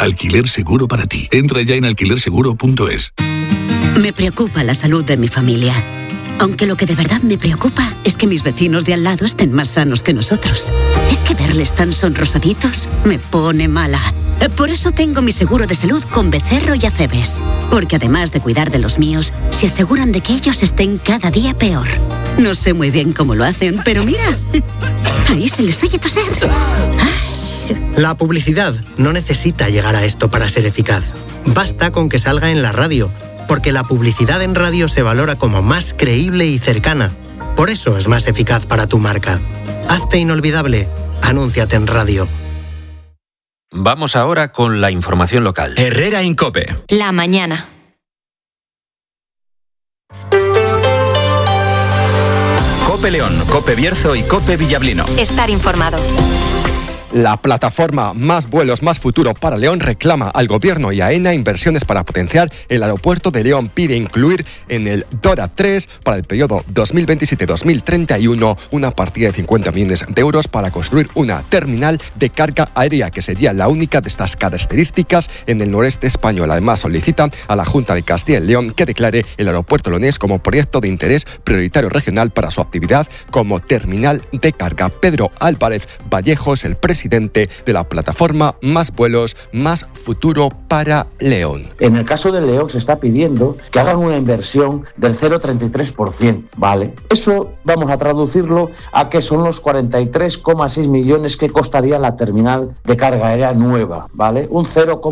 Alquiler seguro para ti. Entra ya en alquilerseguro.es. Me preocupa la salud de mi familia. Aunque lo que de verdad me preocupa es que mis vecinos de al lado estén más sanos que nosotros. Es que verles tan sonrosaditos me pone mala. Por eso tengo mi seguro de salud con Becerro y Acebes. Porque además de cuidar de los míos, se aseguran de que ellos estén cada día peor. No sé muy bien cómo lo hacen, pero mira, ahí se les oye toser. La publicidad no necesita llegar a esto para ser eficaz. Basta con que salga en la radio, porque la publicidad en radio se valora como más creíble y cercana. Por eso es más eficaz para tu marca. Hazte inolvidable. Anúnciate en radio. Vamos ahora con la información local. Herrera en COPE. La mañana. COPE León, COPE Bierzo y COPE Villablino. Estar informado. La plataforma Más Vuelos, Más Futuro para León reclama al Gobierno y a AENA inversiones para potenciar el aeropuerto de León. Pide incluir en el DORA 3 para el periodo 2027-2031 una partida de 50 millones de euros para construir una terminal de carga aérea que sería la única de estas características en el noreste español. Además, solicita a la Junta de Castilla y León que declare el aeropuerto leonés como proyecto de interés prioritario regional para su actividad como terminal de carga. Pedro Álvarez Vallejo es el presidente de la plataforma Más Vuelos, Más Futuro para León. En el caso de León se está pidiendo que hagan una inversión del 0,33%, ¿vale? Eso vamos a traducirlo a que son los 43,6 millones que costaría la terminal de carga aérea nueva, ¿vale? Un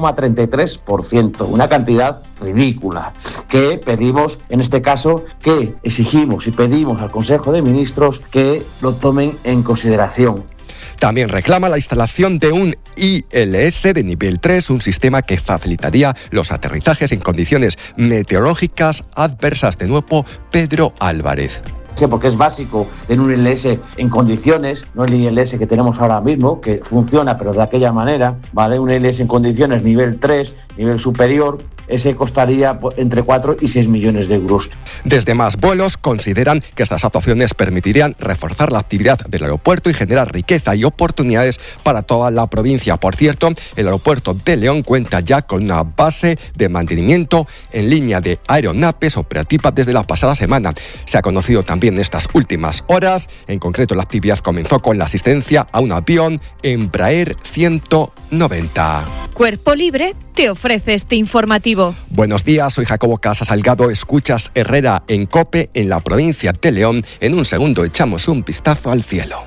0,33%, una cantidad ridícula que pedimos, en este caso, que exigimos y pedimos al Consejo de Ministros que lo tomen en consideración. También reclama la instalación de un ILS de nivel 3, un sistema que facilitaría los aterrizajes en condiciones meteorológicas adversas. De nuevo, Pedro Álvarez. Porque es básico en un ILS en condiciones, no el ILS que tenemos ahora mismo, que funciona pero de aquella manera, ¿vale? Un ILS en condiciones nivel 3, nivel superior, ese costaría entre 4 y 6 millones de euros. Desde Más Vuelos consideran que estas actuaciones permitirían reforzar la actividad del aeropuerto y generar riqueza y oportunidades para toda la provincia. Por cierto, el aeropuerto de León cuenta ya con una base de mantenimiento en línea de aeronaves operativa desde la pasada semana. Se ha conocido también en estas últimas horas. En concreto, la actividad comenzó con la asistencia a un avión Embraer 190. Cuerpo Libre te ofrece este informativo. Buenos días, soy Jacobo Casa Salgado. Escuchas Herrera en COPE en la provincia de León. En un segundo echamos un vistazo al cielo.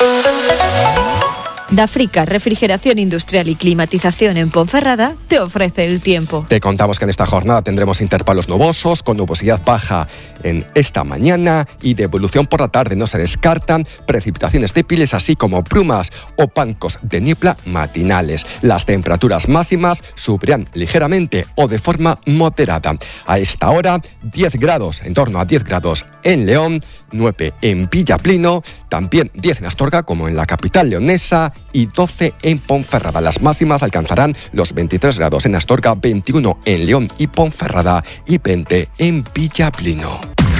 Dafrica, refrigeración industrial y climatización en Ponferrada, te ofrece el tiempo. Te contamos que en esta jornada tendremos intervalos nubosos, con nubosidad baja en esta mañana y de evolución por la tarde. No se descartan precipitaciones débiles, así como brumas o bancos de niebla matinales. Las temperaturas máximas subirán ligeramente o de forma moderada. A esta hora, 10 grados, en torno a 10 grados en León, 9 en Villablino, también 10 en Astorga, como en la capital leonesa, y 12 en Ponferrada. Las máximas alcanzarán los 23 grados en Astorga, 21 en León y Ponferrada y 20 en Villablino.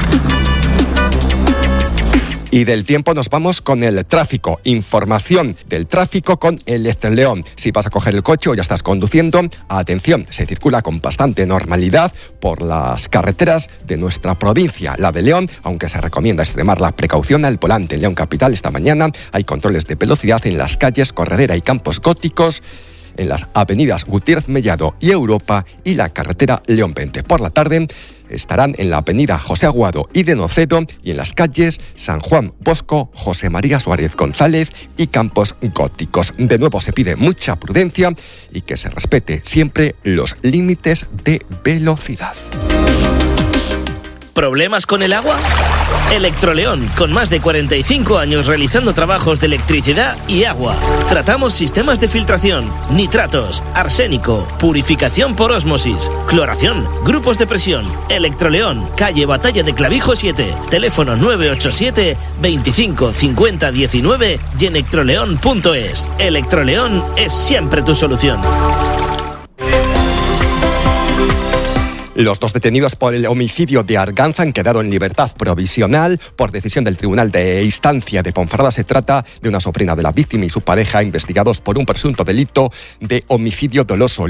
Y del tiempo nos vamos con el tráfico. Información del tráfico con Electroleón. Si vas a coger el coche o ya estás conduciendo, atención, se circula con bastante normalidad por las carreteras de nuestra provincia, la de León, aunque se recomienda extremar la precaución al volante. En León Capital esta mañana hay controles de velocidad en las calles Corredera y Campos Góticos, en las avenidas Gutiérrez Mellado y Europa y la carretera León 20. Por la tarde estarán en la avenida José Aguado y de Nocedo y en las calles San Juan Bosco, José María Suárez González y Campos Góticos. De nuevo se pide mucha prudencia y que se respete siempre los límites de velocidad. ¿Problemas con el agua? Electroleón, con más de 45 años realizando trabajos de electricidad y agua. Tratamos sistemas de filtración, nitratos, arsénico, purificación por ósmosis, cloración, grupos de presión. Electroleón, calle Batalla de Clavijo 7, teléfono 987 25 50 19 y electroleón.es. Electroleón es siempre tu solución. Los dos detenidos por el homicidio de Arganza han quedado en libertad provisional por decisión del Tribunal de Instancia de Ponferrada. Se trata de una sobrina de la víctima y su pareja, investigados por un presunto delito de homicidio doloso.